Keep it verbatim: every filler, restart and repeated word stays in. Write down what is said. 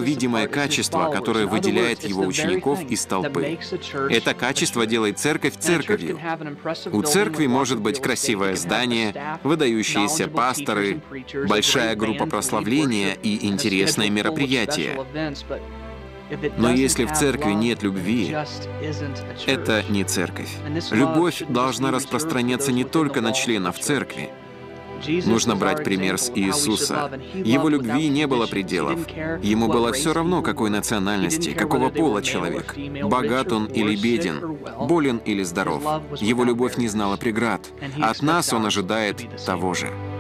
видимое качество, которое выделяет его учеников из толпы. Это качество делает церковь церковью. У церкви может быть красивое здание, выдающиеся пасторы, большая группа прославления и интересные мероприятия. Но если в церкви нет любви, это не церковь. Любовь должна распространяться не только на членов церкви. Нужно брать пример с Иисуса. Его любви не было пределов. Ему было все равно, какой национальности, какого пола человек, богат он или беден, болен или здоров. Его любовь не знала преград. От нас он ожидает того же.